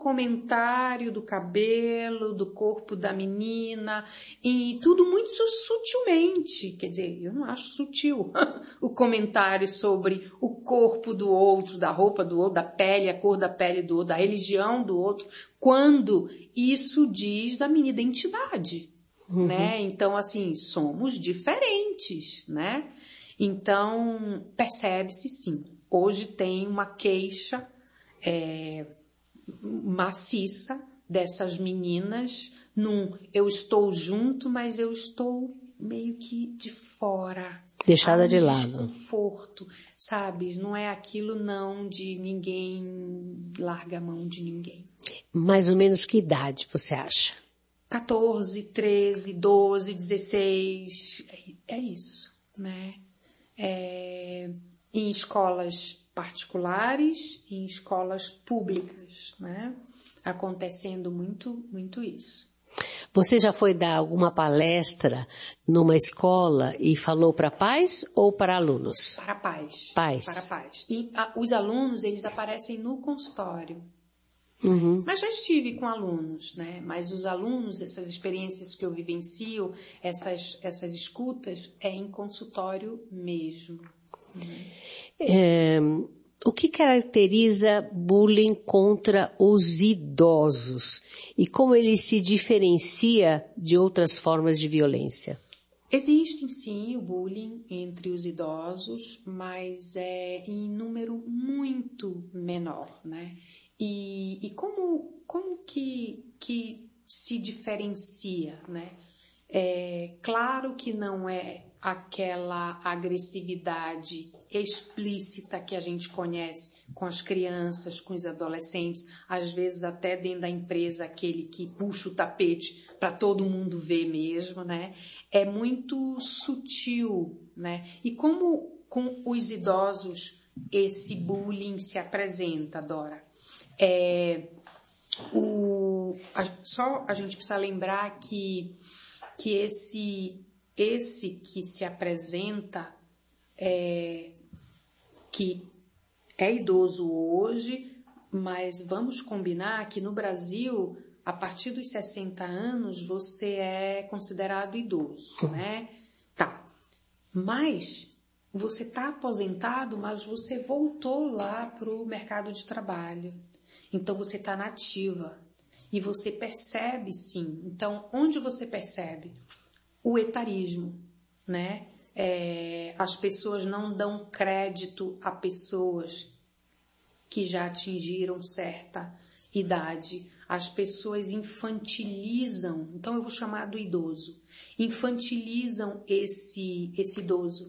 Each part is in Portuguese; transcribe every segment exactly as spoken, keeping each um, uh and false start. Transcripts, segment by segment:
comentário do cabelo, do corpo da menina, e tudo muito sutilmente. Quer dizer, eu não acho sutil o comentário sobre o corpo do outro, da roupa do outro, da pele, a cor da pele do outro, da religião do outro, quando isso diz da minha identidade, uhum. né? Então, assim, somos diferentes, né? Então, percebe-se sim. Hoje tem uma queixa é, maciça dessas meninas num eu estou junto, mas eu estou meio que de fora. Deixada um de lado. Desconforto, sabe? Não é aquilo não de ninguém larga a mão de ninguém. Mais ou menos que idade você acha? quatorze, treze, doze, dezesseis, é isso, né? É, em escolas particulares, em escolas públicas, né? Acontecendo muito, muito isso. Você já foi dar alguma palestra numa escola e falou para pais ou para alunos? Para pais. Pais. Para pais. E a, os alunos, eles aparecem no consultório. Uhum. Mas já estive com alunos, né? Mas os alunos, essas experiências que eu vivencio, essas, essas escutas, é em consultório mesmo. Uhum. É, o que caracteriza bullying contra os idosos? E como ele se diferencia de outras formas de violência? Existe sim o bullying entre os idosos, mas é em número muito menor, né? E, e como, como que, que se diferencia, né? É claro que não é aquela agressividade explícita que a gente conhece com as crianças, com os adolescentes, às vezes até dentro da empresa, aquele que puxa o tapete para todo mundo ver mesmo, né? É muito sutil, né? E como com os idosos esse bullying se apresenta, Dora? É, o, a, só a gente precisa lembrar que, que esse, esse que se apresenta, é, que é idoso hoje, mas vamos combinar que no Brasil, a partir dos sessenta anos, você é considerado idoso, né? Tá. Mas você está aposentado, mas você voltou lá para o mercado de trabalho. Então, você está na ativa e você percebe, sim. Então, onde você percebe? O etarismo, né? É, as pessoas não dão crédito a pessoas que já atingiram certa idade. As pessoas infantilizam, então eu vou chamar do idoso, infantilizam esse, esse idoso.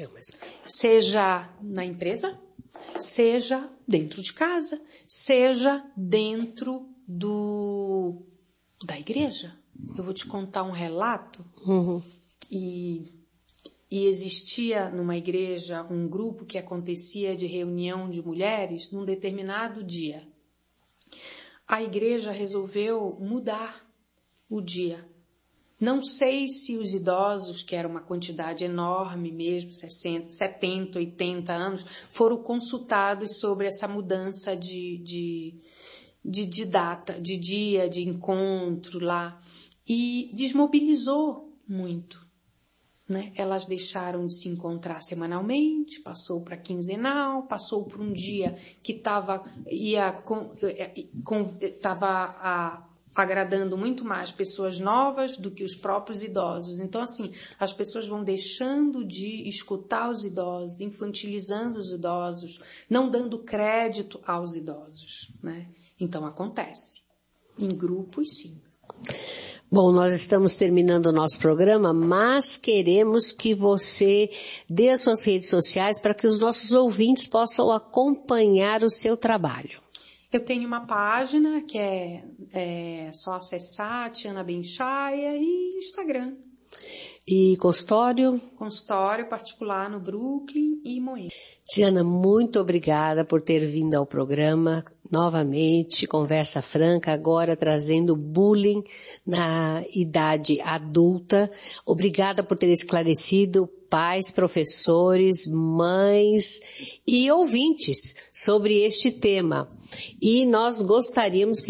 Seja na empresa, seja dentro de casa, seja dentro do, da igreja. Eu vou te contar um relato. Uhum. E, e existia numa igreja um grupo que acontecia de reunião de mulheres num determinado dia. A igreja resolveu mudar o dia. Não sei se os idosos, que era uma quantidade enorme mesmo, sessenta, setenta, oitenta anos, foram consultados sobre essa mudança de, de, de, de data, de dia, de encontro lá. E desmobilizou muito, né? Elas deixaram de se encontrar semanalmente, passou para quinzenal, passou por um dia que estava ia com, com, tava a agradando muito mais pessoas novas do que os próprios idosos. Então, assim, as pessoas vão deixando de escutar os idosos, infantilizando os idosos, não dando crédito aos idosos, né? Então, acontece. Em grupos, sim. Bom, nós estamos terminando o nosso programa, mas queremos que você dê as suas redes sociais para que os nossos ouvintes possam acompanhar o seu trabalho. Eu tenho uma página que é, é só acessar, Tiana Benchaia, e Instagram. E consultório? Consultório particular no Brooklyn e Moema. Tiana, muito obrigada por ter vindo ao programa novamente, conversa franca, agora trazendo bullying na idade adulta. Obrigada por ter esclarecido pais, professores, mães e ouvintes sobre este tema. E nós gostaríamos que